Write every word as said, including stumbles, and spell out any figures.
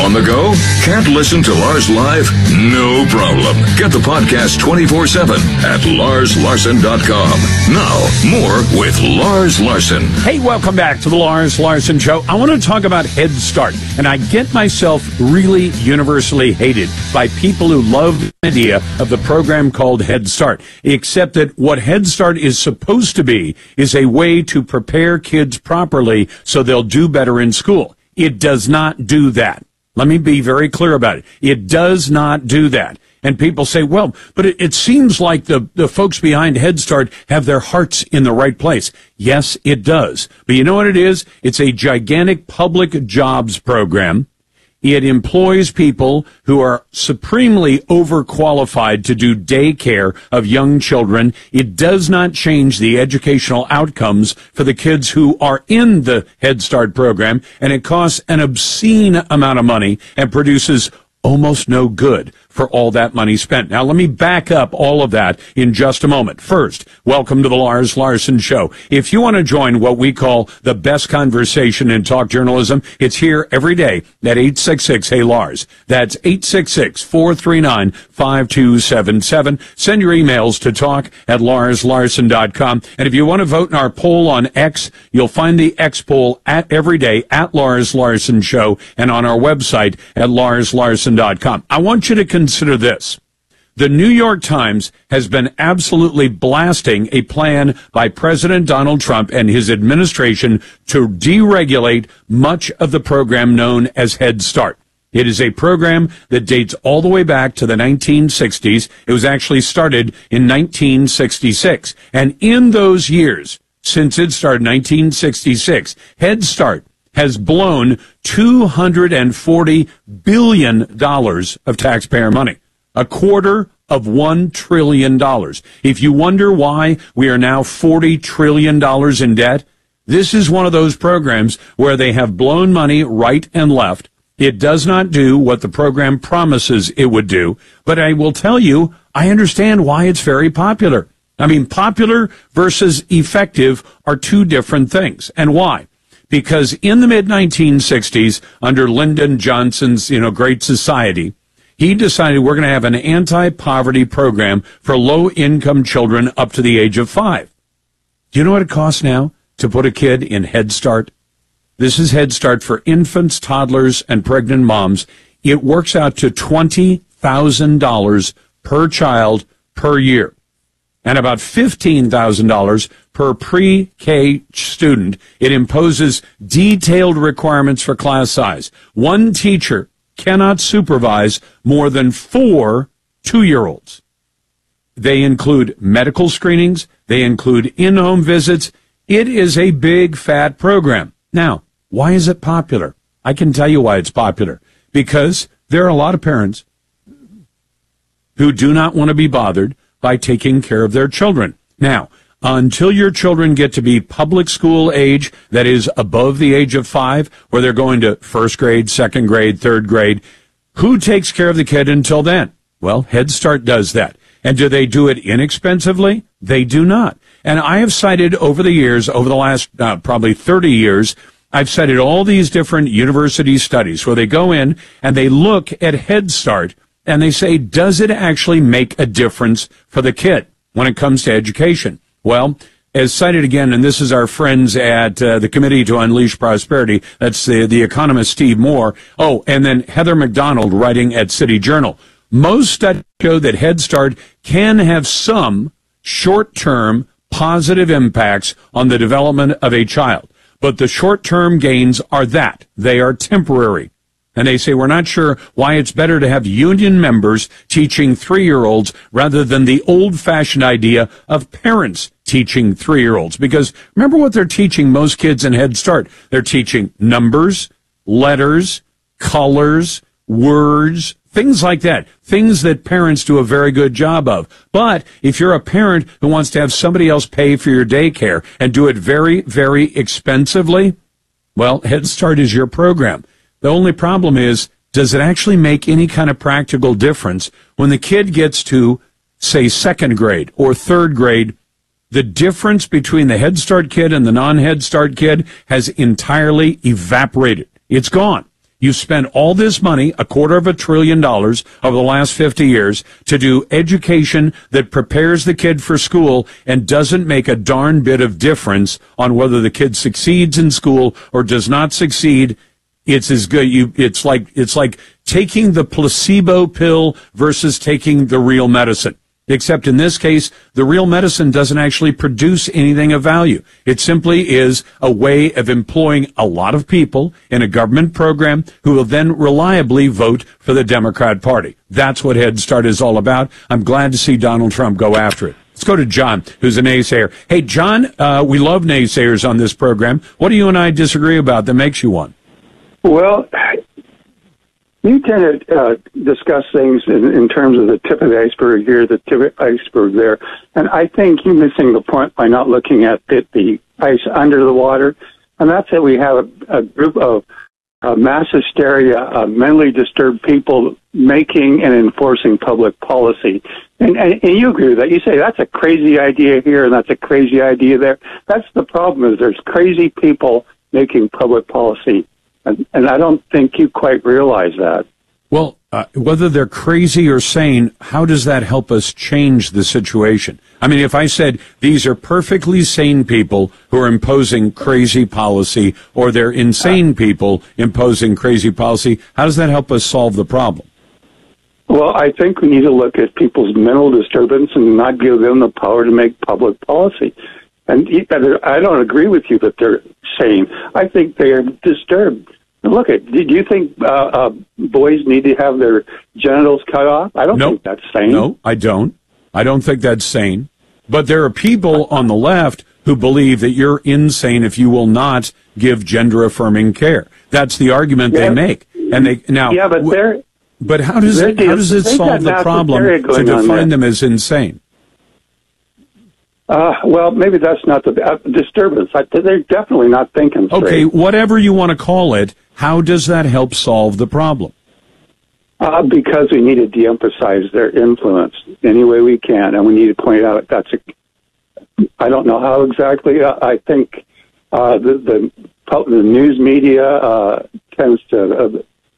On the go? Can't listen to Lars live? No problem. Get the podcast twenty-four seven at lars larson dot com. Now, more with Lars Larson. Hey, welcome back to the Lars Larson Show. I want to talk about Head Start, and I get myself really universally hated by people who love the idea of the program called Head Start, except that what Head Start is supposed to be is a way to prepare kids properly so they'll do better in school. It does not do that. Let me be very clear about it. It does not do that. And people say, well, but it, it seems like the, the folks behind Head Start have their hearts in the right place. Yes, it does. But you know what it is? It's a gigantic public jobs program. It employs people who are supremely overqualified to do daycare of young children. It does not change the educational outcomes for the kids who are in the Head Start program, and it costs an obscene amount of money and produces almost no good for all that money spent. Now, let me back up all of that in just a moment. First, welcome to the Lars Larson Show. If you want to join what we call the best conversation in talk journalism, it's here every day at eight six six, hey Lars. That's eight six six, four three nine, five two seven seven. Send your emails to talk at lars larson dot com. And if you want to vote in our poll on X, you'll find the X poll at every day at Lars Larson Show and on our website at lars larson dot com. I want you to consider this. The New York Times has been absolutely blasting a plan by President Donald Trump and his administration to deregulate much of the program known as Head Start. It is a program that dates all the way back to the nineteen sixties. It was actually started in nineteen sixty-six. And in those years, since it started in nineteen sixty-six, Head Start has blown two hundred forty billion dollars of taxpayer money, a quarter of one trillion dollars. If you wonder why we are now forty trillion dollars in debt, this is one of those programs where they have blown money right and left. It does not do what the program promises it would do, but I will tell you, I understand why it's very popular. I mean, popular versus effective are two different things. And why? Because in the mid nineteen sixties, under Lyndon Johnson's, you know, Great Society, he decided we're going to have an anti-poverty program for low-income children up to the age of five. Do you know what it costs now to put a kid in Head Start? This is Head Start for infants, toddlers, and pregnant moms. It works out to twenty thousand dollars per child per year, and about fifteen thousand dollars per pre-K student. It imposes detailed requirements for class size. One teacher cannot supervise more than four two-year-olds. They include medical screenings. They include in-home visits. It is a big, fat program. Now, why is it popular? I can tell you why it's popular. Because there are a lot of parents who do not want to be bothered by taking care of their children. Now, until your children get to be public school age, that is above the age of five, where they're going to first grade, second grade, third grade, who takes care of the kid until then? Well, Head Start does that. And do they do it inexpensively? They do not. And I have cited over the years, over the last uh, probably thirty years, I've cited all these different university studies where they go in and they look at Head Start and they say, does it actually make a difference for the kid when it comes to education? Well, as cited again, and this is our friends at uh, the Committee to Unleash Prosperity, that's the, the economist Steve Moore. Oh, and then Heather McDonald writing at City Journal. Most studies show that Head Start can have some short-term positive impacts on the development of a child. But the short-term gains are that. They are temporary. And they say we're not sure why it's better to have union members teaching three-year-olds rather than the old-fashioned idea of parents teaching three-year-olds. Because remember what they're teaching most kids in Head Start. They're teaching numbers, letters, colors, words, things like that. Things that parents do a very good job of. But if you're a parent who wants to have somebody else pay for your daycare and do it very, very expensively, well, Head Start is your program. The only problem is, does it actually make any kind of practical difference when the kid gets to, say, second grade or third grade? The difference between the Head Start kid and the non-Head Start kid has entirely evaporated. It's gone. You've spent all this money, a quarter of a trillion dollars over the last fifty years, to do education that prepares the kid for school and doesn't make a darn bit of difference on whether the kid succeeds in school or does not succeed. It's as good. You, it's like, it's like taking the placebo pill versus taking the real medicine. Except in this case, the real medicine doesn't actually produce anything of value. It simply is a way of employing a lot of people in a government program who will then reliably vote for the Democrat Party. That's what Head Start is all about. I'm glad to see Donald Trump go after it. Let's go to John, who's a naysayer. Hey, John, uh, we love naysayers on this program. What do you and I disagree about that makes you one? Well, you tend to uh, discuss things in, in terms of the tip of the iceberg here, the tip of the iceberg there, and I think you're missing the point by not looking at the, the ice under the water, and that's that we have a, a group of uh, mass hysteria, uh, mentally disturbed people making and enforcing public policy. And, and, and you agree with that. You say that's a crazy idea here and that's a crazy idea there. That's the problem, is there's crazy people making public policy. And, and I don't think you quite realize that. Well, uh, whether they're crazy or sane, how does that help us change the situation? I mean, if I said these are perfectly sane people who are imposing crazy policy, or they're insane people imposing crazy policy, how does that help us solve the problem? Well, I think we need to look at people's mental disturbance and not give them the power to make public policy. And I don't agree with you that they're sane. I think they are disturbed. Look, at, do you think uh, uh, boys need to have their genitals cut off? I don't nope. think that's sane. No, I don't. I don't think that's sane. But there are people on the left who believe that you're insane if you will not give gender-affirming care. That's the argument yeah. they make. And they now. Yeah, but they're. But how does it, how does it solve the problem to define them as insane? Uh, well, maybe that's not the uh, disturbance. I, they're definitely not thinking straight. Okay, whatever you want to call it, how does that help solve the problem? Uh, because we need to de-emphasize their influence any way we can, and we need to point out that's a. I don't know how exactly. Uh, I think uh, the, the the news media uh, tends to uh,